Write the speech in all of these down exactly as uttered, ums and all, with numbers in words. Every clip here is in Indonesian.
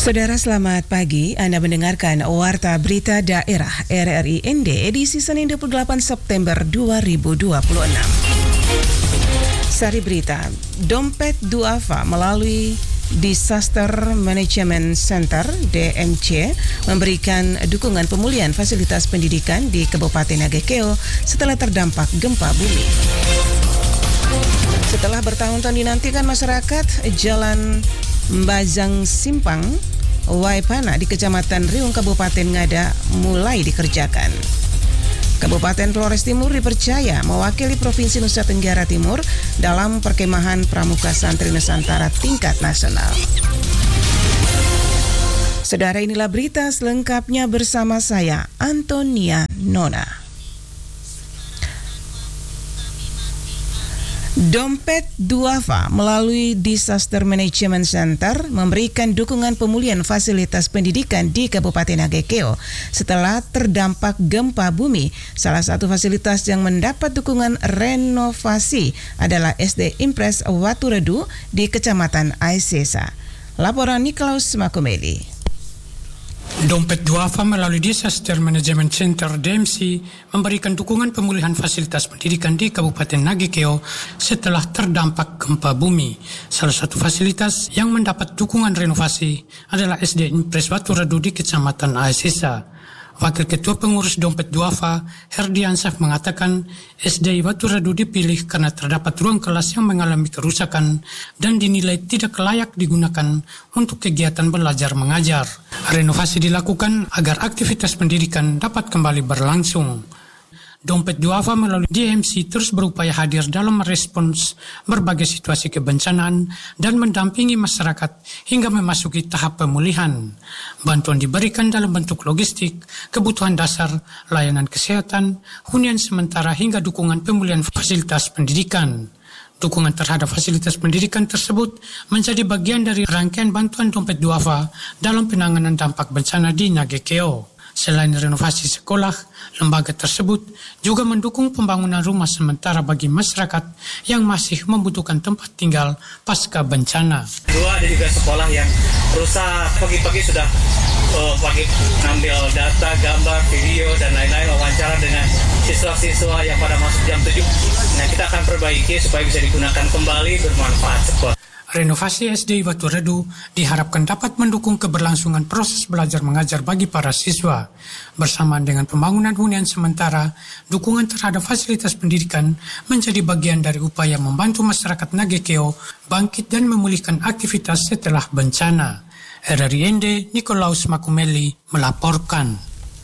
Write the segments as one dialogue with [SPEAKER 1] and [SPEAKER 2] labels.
[SPEAKER 1] Saudara, selamat pagi. Anda mendengarkan Warta Berita Daerah R R I N D edisi Senin dua puluh delapan September dua ribu dua puluh enam. Sari berita, Dompet Duafa melalui Disaster Management Center D M C memberikan dukungan pemulihan fasilitas pendidikan di Kabupaten Nagekeo setelah terdampak gempa bumi. Setelah bertahun-tahun dinantikan masyarakat, Jalan Mbazang Simpang Waipana di Kecamatan Riung Kabupaten Ngada mulai dikerjakan. Kabupaten Flores Timur dipercaya mewakili Provinsi Nusa Tenggara Timur dalam perkemahan Pramuka Santri Nusantara tingkat nasional. Saudara, inilah berita selengkapnya bersama saya, Antonia Nona. Dompet Duafa melalui Disaster Management Center memberikan dukungan pemulihan fasilitas pendidikan di Kabupaten Nagekeo setelah terdampak gempa bumi. Salah satu fasilitas yang mendapat dukungan renovasi adalah S D Impres Waturedu di Kecamatan Aisesa. Laporan Nikolaus Makumeli.
[SPEAKER 2] Dompet Duafa melalui Disaster Management Center D M C memberikan dukungan pemulihan fasilitas pendidikan di Kabupaten Nagekeo setelah terdampak gempa bumi. Salah satu fasilitas yang mendapat dukungan renovasi adalah S D Impres Waturedu di Kecamatan Aisesa. Wakil Ketua Pengurus Dompet Duafa, Herdiansah, mengatakan S D Waturedu dipilih karena terdapat ruang kelas yang mengalami kerusakan dan dinilai tidak layak digunakan untuk kegiatan belajar mengajar. Renovasi dilakukan agar aktivitas pendidikan dapat kembali berlangsung. Dompet Duafa melalui D M C terus berupaya hadir dalam merespons berbagai situasi kebencanaan dan mendampingi masyarakat hingga memasuki tahap pemulihan. Bantuan diberikan dalam bentuk logistik, kebutuhan dasar, layanan kesehatan, hunian sementara hingga dukungan pemulihan fasilitas pendidikan. Dukungan terhadap fasilitas pendidikan tersebut menjadi bagian dari rangkaian bantuan Dompet Duafa dalam penanganan dampak bencana di Nagekeo. Selain renovasi sekolah, lembaga tersebut juga mendukung pembangunan rumah sementara bagi masyarakat yang masih membutuhkan tempat tinggal pasca bencana.
[SPEAKER 3] Dua, ada juga sekolah yang rusak. Pagi-pagi sudah uh, pagi ngambil data, gambar, video, dan lain-lain, wawancara dengan siswa-siswa yang pada masuk jam tujuh. Nah, kita akan perbaiki supaya bisa digunakan kembali, bermanfaat sekolah.
[SPEAKER 2] Renovasi S D Waturedu diharapkan dapat mendukung keberlangsungan proses belajar mengajar bagi para siswa. Bersamaan dengan pembangunan hunian sementara, dukungan terhadap fasilitas pendidikan menjadi bagian dari upaya membantu masyarakat Nagekeo bangkit dan memulihkan aktivitas setelah bencana. R R I N D Nikolaus Makumeli melaporkan.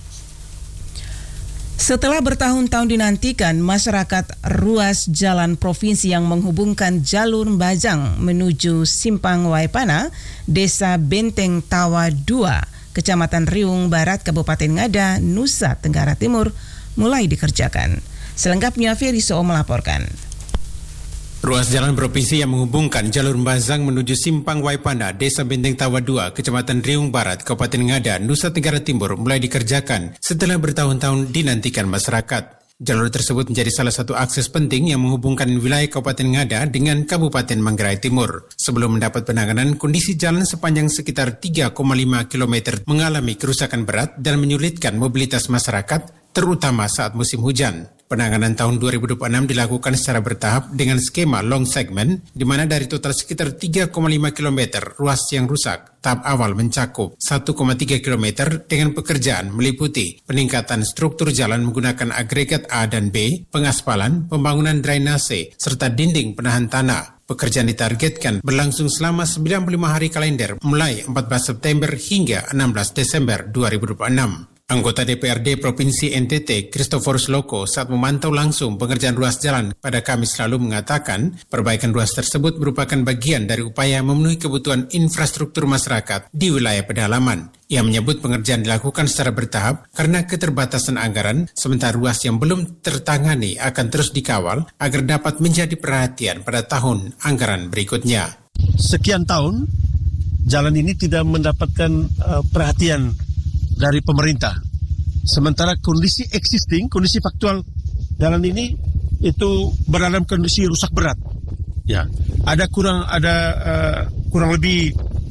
[SPEAKER 1] Setelah bertahun-tahun dinantikan, masyarakat ruas jalan provinsi yang menghubungkan jalur Mbazang menuju Simpang Waipana, Desa Benteng Tawa dua, Kecamatan Riung Barat, Kabupaten Ngada, Nusa Tenggara Timur, mulai dikerjakan. Selengkapnya Ferry Soo melaporkan.
[SPEAKER 4] Ruas jalan provinsi yang menghubungkan jalur Mbazang menuju Simpang Waipana, Desa Benteng Tawa dua, Kecamatan Riung Barat, Kabupaten Ngada, Nusa Tenggara Timur mulai dikerjakan setelah bertahun-tahun dinantikan masyarakat. Jalur tersebut menjadi salah satu akses penting yang menghubungkan wilayah Kabupaten Ngada dengan Kabupaten Manggarai Timur. Sebelum mendapat penanganan, kondisi jalan sepanjang sekitar tiga koma lima kilometer mengalami kerusakan berat dan menyulitkan mobilitas masyarakat, terutama saat musim hujan. Penanganan tahun dua ribu dua puluh enam dilakukan secara bertahap dengan skema long segment, di mana dari total sekitar tiga koma lima kilometer ruas yang rusak, tahap awal mencakup satu koma tiga kilometer dengan pekerjaan meliputi peningkatan struktur jalan menggunakan agregat A dan B, pengaspalan, pembangunan drainase, serta dinding penahan tanah. Pekerjaan ditargetkan berlangsung selama sembilan puluh lima hari kalender mulai empat belas September hingga enam belas Desember dua ribu dua puluh enam. Anggota D P R D Provinsi N T T, Christophorus Loko, saat memantau langsung pengerjaan ruas jalan pada Kamis lalu mengatakan perbaikan ruas tersebut merupakan bagian dari upaya memenuhi kebutuhan infrastruktur masyarakat di wilayah pedalaman. Ia menyebut pengerjaan dilakukan secara bertahap karena keterbatasan anggaran, sementara ruas yang belum tertangani akan terus dikawal agar dapat menjadi perhatian pada tahun anggaran berikutnya.
[SPEAKER 5] Sekian tahun, jalan ini tidak mendapatkan uh, perhatian dari pemerintah. Sementara kondisi existing, kondisi faktual jalan ini itu berada dalam kondisi rusak berat. Ya, ada kurang ada uh, kurang lebih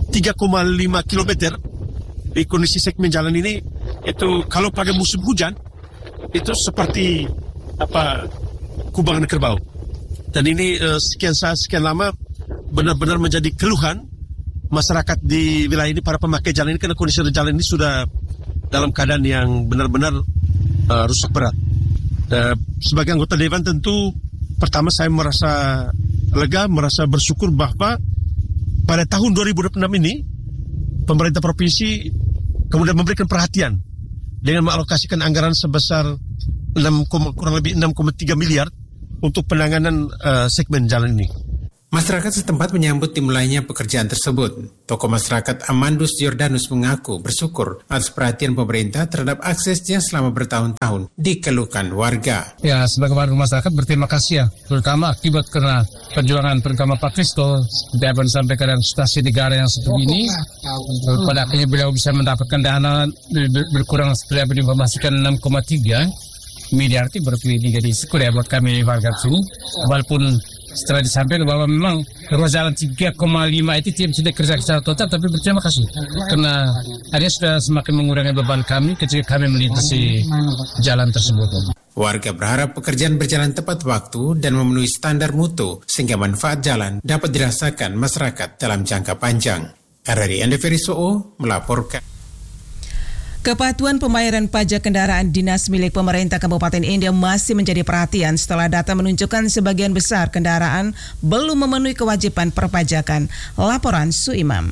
[SPEAKER 5] tiga koma lima kilometer di kondisi segmen jalan ini itu kalau pada musim hujan itu seperti apa kubangan kerbau. Dan ini uh, sekian saat sekian lama benar-benar menjadi keluhan masyarakat di wilayah ini, para pemakai jalan ini, karena kondisi jalan ini sudah dalam keadaan yang benar-benar uh, rusak berat. Dan sebagai anggota Dewan tentu pertama saya merasa lega, merasa bersyukur bahwa pada tahun dua ribu dua puluh enam ini pemerintah provinsi kemudian memberikan perhatian dengan mengalokasikan anggaran sebesar enam, kurang lebih enam koma tiga miliar untuk penanganan uh, segmen jalan ini.
[SPEAKER 4] Masyarakat setempat menyambut dimulainya pekerjaan tersebut. Tokoh masyarakat Amandus Jordanus mengaku bersyukur atas perhatian pemerintah terhadap aksesnya selama bertahun-tahun dikeluhkan warga.
[SPEAKER 6] Ya, sebagai warga masyarakat berterima kasih ya, terutama akibat karena perjuangan terutama Pak Kristo, dapat sampai ke stasiun negara yang seperti ini. Pada akhirnya beliau bisa mendapatkan dana berkurang seperti yang diinformasikan enam koma tiga miliar, itu berarti jadi syukur ya buat kami warga sini. Walaupun setelah disampaikan bahwa memang ruas jalan tiga koma lima itu tidak sudah kerja secara total, tapi berterima kasih karena ada sudah semakin mengurangi beban kami ketika kami melintasi jalan tersebut.
[SPEAKER 4] Warga berharap pekerjaan berjalan tepat waktu dan memenuhi standar mutu sehingga manfaat jalan dapat dirasakan masyarakat dalam jangka panjang. R R I Ende Ferisoo melaporkan.
[SPEAKER 1] Kepatuhan pembayaran pajak kendaraan dinas milik pemerintah Kabupaten Ende masih menjadi perhatian setelah data menunjukkan sebagian besar kendaraan belum memenuhi kewajiban perpajakan. Laporan Suimam.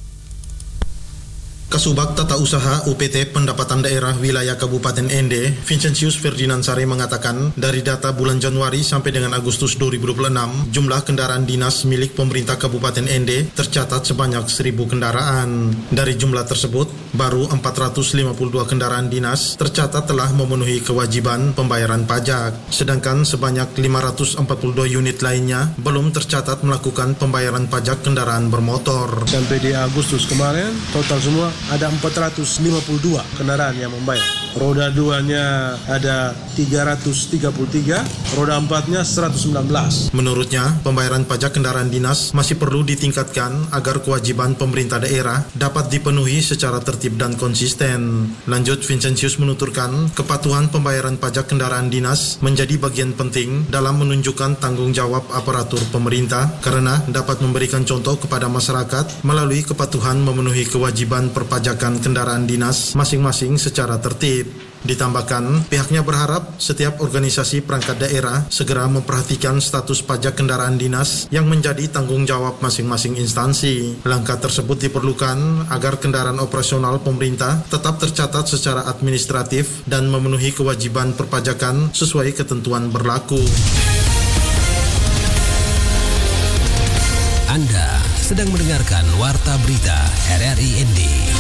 [SPEAKER 7] Kasubag Tata Usaha U P T Pendapatan Daerah Wilayah Kabupaten Ende, Vincentius Ferdinand Sare mengatakan dari data bulan Januari sampai dengan Agustus dua ribu dua puluh enam, jumlah kendaraan dinas milik pemerintah Kabupaten Ende tercatat sebanyak seribu kendaraan. Dari jumlah tersebut, baru empat ratus lima puluh dua kendaraan dinas tercatat telah memenuhi kewajiban pembayaran pajak, sedangkan sebanyak lima ratus empat puluh dua unit lainnya belum tercatat melakukan pembayaran pajak kendaraan bermotor.
[SPEAKER 5] Sampai di Agustus kemarin, total semua ada empat ratus lima puluh dua kendaraan yang membayar. Roda duanya ada tiga ratus tiga puluh tiga, roda empatnya seratus sembilan belas.
[SPEAKER 7] Menurutnya, pembayaran pajak kendaraan dinas masih perlu ditingkatkan agar kewajiban pemerintah daerah dapat dipenuhi secara tertib dan konsisten. Lanjut, Vincentius menuturkan, kepatuhan pembayaran pajak kendaraan dinas menjadi bagian penting dalam menunjukkan tanggung jawab aparatur pemerintah karena dapat memberikan contoh kepada masyarakat melalui kepatuhan memenuhi kewajiban perpajakan kendaraan dinas masing-masing secara tertib. Ditambahkan, pihaknya berharap setiap organisasi perangkat daerah segera memperhatikan status pajak kendaraan dinas yang menjadi tanggung jawab masing-masing instansi. Langkah tersebut diperlukan agar kendaraan operasional pemerintah tetap tercatat secara administratif dan memenuhi kewajiban perpajakan sesuai ketentuan berlaku.
[SPEAKER 8] Anda sedang mendengarkan Warta Berita R R I N D.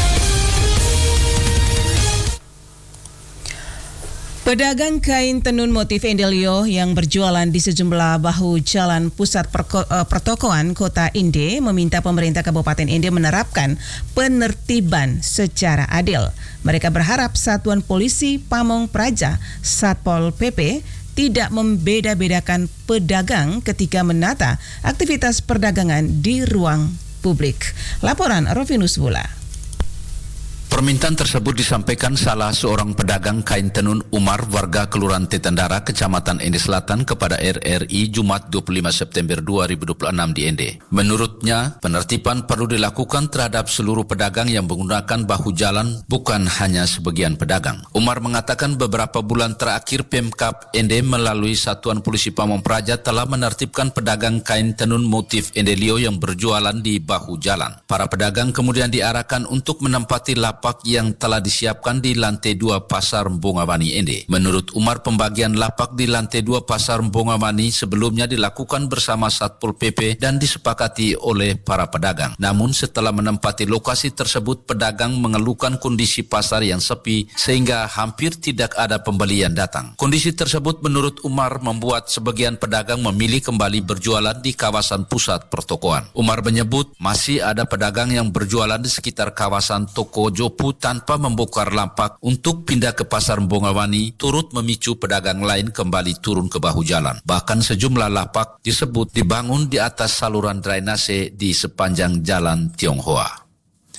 [SPEAKER 1] Pedagang kain tenun motif Endelio yang berjualan di sejumlah bahu jalan pusat perko- pertokoan Kota Ende meminta pemerintah Kabupaten Ende menerapkan penertiban secara adil. Mereka berharap Satuan Polisi Pamong Praja Satpol P P tidak membeda-bedakan pedagang ketika menata aktivitas perdagangan di ruang publik. Laporan Rovinus Bula.
[SPEAKER 9] Permintaan tersebut disampaikan salah seorang pedagang kain tenun Umar warga Kelurahan Tetandara, Kecamatan Ende Selatan kepada R R I Jumat dua puluh lima September dua ribu dua puluh enam di Ende. Menurutnya, penertiban perlu dilakukan terhadap seluruh pedagang yang menggunakan bahu jalan, bukan hanya sebagian pedagang. Umar mengatakan beberapa bulan terakhir Pemkab Ende melalui Satuan Polisi Pamong Praja telah menertibkan pedagang kain tenun motif Endelio yang berjualan di bahu jalan. Para pedagang kemudian diarahkan untuk menempati lapak yang telah disiapkan di lantai dua Pasar Mbongawani Ende. Menurut Umar, pembagian lapak di lantai dua Pasar Mbongawani sebelumnya dilakukan bersama Satpol P P dan disepakati oleh para pedagang. Namun setelah menempati lokasi tersebut, pedagang mengeluhkan kondisi pasar yang sepi sehingga hampir tidak ada pembeli yang datang. Kondisi tersebut menurut Umar membuat sebagian pedagang memilih kembali berjualan di kawasan pusat pertokoan. Umar menyebut masih ada pedagang yang berjualan di sekitar kawasan Toko Jopo tanpa membongkar lapak untuk pindah ke Pasar Mbongawani, turut memicu pedagang lain kembali turun ke bahu jalan. Bahkan sejumlah lapak disebut dibangun di atas saluran drainase di sepanjang Jalan Tionghoa.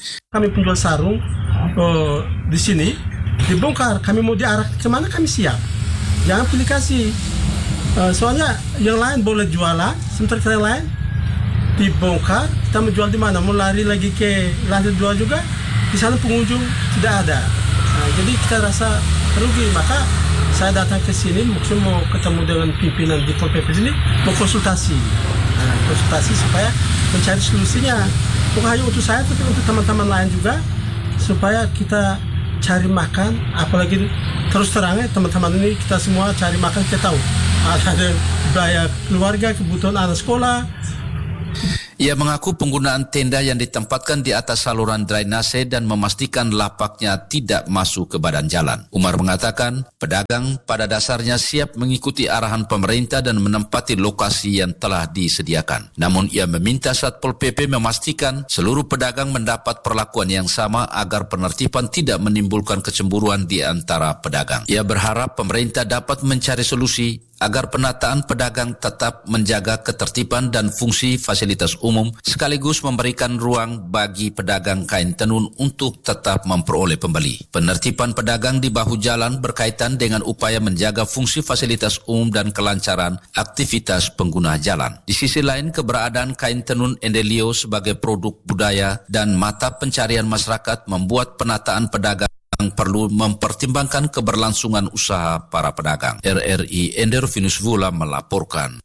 [SPEAKER 5] Kami penjual sarung uh, di sini dibongkar, kami mau diarah kemana kami siap. Jangan pilih kasih. Uh, soalnya yang lain boleh jualan, sementara kita yang lain dibongkar, kita mau jual di mana? Mau lari lagi ke lantai dua juga, di sana pengunjung tidak ada. Nah, jadi kita rasa rugi, maka saya datang ke sini maksud mau ketemu dengan pimpinan di Pol P P sini, mau konsultasi, nah, konsultasi supaya mencari solusinya. Bukan hanya untuk saya, tapi untuk teman-teman lain juga, supaya kita cari makan, apalagi terus terangnya teman-teman ini kita semua cari makan, kita tahu ada biaya keluarga, kebutuhan anak sekolah.
[SPEAKER 9] Ia mengaku penggunaan tenda yang ditempatkan di atas saluran drainase dan memastikan lapaknya tidak masuk ke badan jalan. Umar mengatakan pedagang pada dasarnya siap mengikuti arahan pemerintah dan menempati lokasi yang telah disediakan. Namun ia meminta Satpol P P memastikan seluruh pedagang mendapat perlakuan yang sama agar penertiban tidak menimbulkan kecemburuan di antara pedagang. Ia berharap pemerintah dapat mencari solusi agar penataan pedagang tetap menjaga ketertiban dan fungsi fasilitas umum sekaligus memberikan ruang bagi pedagang kain tenun untuk tetap memperoleh pembeli. Penertiban pedagang di bahu jalan berkaitan dengan upaya menjaga fungsi fasilitas umum dan kelancaran aktivitas pengguna jalan. Di sisi lain, keberadaan kain tenun Endelio sebagai produk budaya dan mata pencarian masyarakat membuat penataan pedagang yang perlu mempertimbangkan keberlangsungan usaha para pedagang. R R I Ender Venus Vula melaporkan.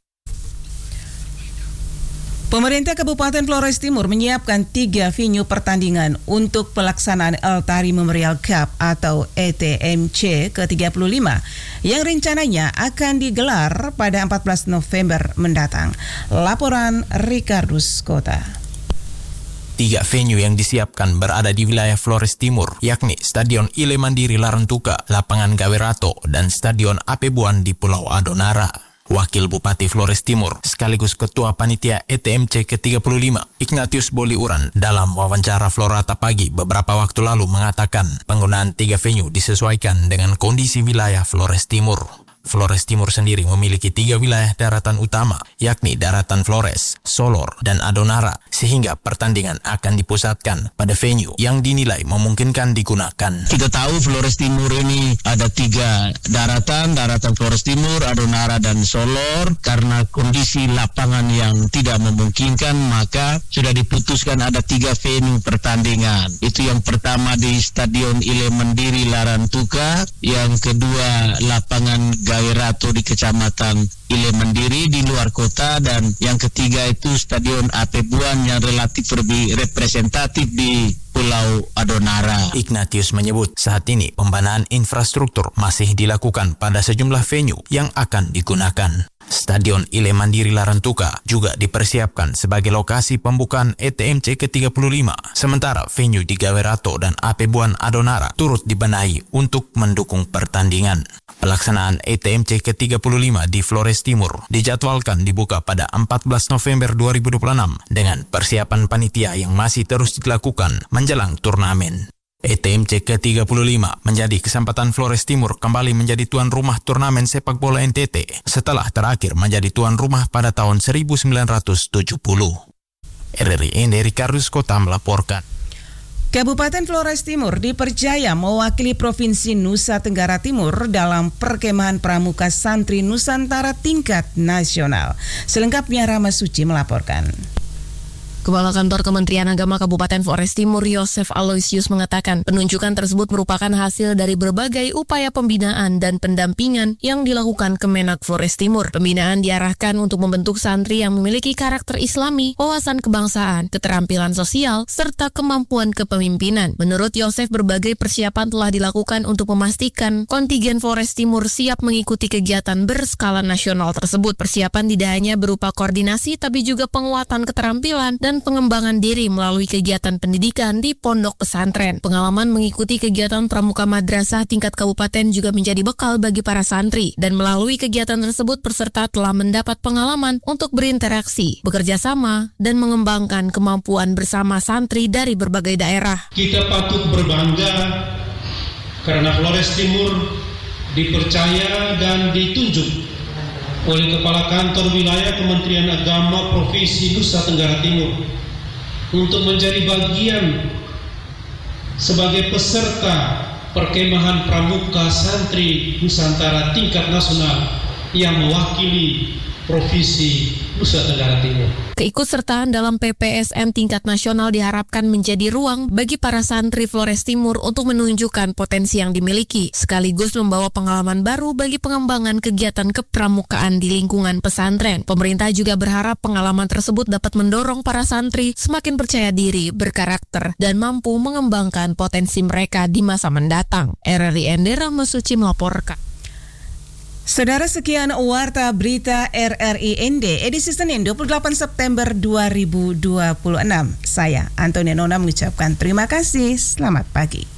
[SPEAKER 1] Pemerintah Kabupaten Flores Timur menyiapkan tiga venue pertandingan untuk pelaksanaan El Tari Memorial Cup atau E T M C ke tiga puluh lima yang rencananya akan digelar pada empat belas November mendatang. Laporan Ricardus Kota.
[SPEAKER 10] Tiga venue yang disiapkan berada di wilayah Flores Timur, yakni Stadion Ile Mandiri Larantuka, Lapangan Gawerato, dan Stadion Apebuan di Pulau Adonara. Wakil Bupati Flores Timur sekaligus Ketua Panitia E T M C ke tiga puluh lima, Ignatius Boliuran, dalam wawancara Florata Pagi beberapa waktu lalu mengatakan penggunaan tiga venue disesuaikan dengan kondisi wilayah Flores Timur. Flores Timur sendiri memiliki tiga wilayah daratan utama, yakni daratan Flores, Solor, dan Adonara, sehingga pertandingan akan dipusatkan pada venue yang dinilai memungkinkan digunakan.
[SPEAKER 11] Kita tahu Flores Timur ini ada tiga daratan, daratan Flores Timur, Adonara, dan Solor. Karena kondisi lapangan yang tidak memungkinkan, maka sudah diputuskan ada tiga venue pertandingan. Itu yang pertama di Stadion Ile Mandiri Larantuka, yang kedua lapangan Gawerato di Kecamatan Ile Mandiri di luar kota, dan yang ketiga itu Stadion Apebuan yang relatif lebih representatif di Pulau Adonara.
[SPEAKER 10] Ignatius menyebut saat ini pembanaan infrastruktur masih dilakukan pada sejumlah venue yang akan digunakan. Stadion Ile Mandiri Larantuka juga dipersiapkan sebagai lokasi pembukaan E T M C ke tiga puluh lima, sementara venue di Gawerato dan Apebuan Adonara turut dibenahi untuk mendukung pertandingan. Pelaksanaan E T M C ke tiga puluh lima di Flores Timur dijadwalkan dibuka pada empat belas November dua ribu dua puluh enam dengan persiapan panitia yang masih terus dilakukan menjelang turnamen. E T M C ke tiga puluh lima menjadi kesempatan Flores Timur kembali menjadi tuan rumah turnamen sepak bola N T T setelah terakhir menjadi tuan rumah pada tahun seribu sembilan ratus tujuh puluh. R R I Ende Ricardus Kota melaporkan.
[SPEAKER 1] Kabupaten Flores Timur dipercaya mewakili Provinsi Nusa Tenggara Timur dalam perkemahan pramuka santri Nusantara tingkat nasional. Selengkapnya Rama Suci melaporkan.
[SPEAKER 12] Kepala Kantor Kementerian Agama Kabupaten Flores Timur Yosef Aloysius mengatakan penunjukan tersebut merupakan hasil dari berbagai upaya pembinaan dan pendampingan yang dilakukan Kemenak Flores Timur. Pembinaan diarahkan untuk membentuk santri yang memiliki karakter Islami, wawasan kebangsaan, keterampilan sosial, serta kemampuan kepemimpinan. Menurut Yosef, berbagai persiapan telah dilakukan untuk memastikan kontingen Flores Timur siap mengikuti kegiatan berskala nasional tersebut. Persiapan tidak hanya berupa koordinasi, tapi juga penguatan keterampilan dan dan pengembangan diri melalui kegiatan pendidikan di pondok pesantren. Pengalaman mengikuti kegiatan pramuka madrasah tingkat kabupaten juga menjadi bekal bagi para santri, dan melalui kegiatan tersebut peserta telah mendapat pengalaman untuk berinteraksi, bekerja sama, dan mengembangkan kemampuan bersama santri dari berbagai daerah.
[SPEAKER 13] Kita patut berbangga karena Flores Timur dipercaya dan ditunjuk oleh Kepala Kantor Wilayah Kementerian Agama Provinsi Nusa Tenggara Timur untuk menjadi bagian sebagai peserta perkemahan pramuka santri Nusantara tingkat nasional yang mewakili Provinsi Nusa Tenggara Timur.
[SPEAKER 12] Keikutsertaan dalam P P S M tingkat nasional diharapkan menjadi ruang bagi para santri Flores Timur untuk menunjukkan potensi yang dimiliki, sekaligus membawa pengalaman baru bagi pengembangan kegiatan kepramukaan di lingkungan pesantren. Pemerintah juga berharap pengalaman tersebut dapat mendorong para santri semakin percaya diri, berkarakter, dan mampu mengembangkan potensi mereka di masa mendatang. R R I N D Rahmasuci melaporkan.
[SPEAKER 1] Saudara, sekian Warta Berita R R I N D edisi Senin dua puluh delapan September dua ribu dua puluh enam. Saya Antonia Nona mengucapkan terima kasih. Selamat pagi.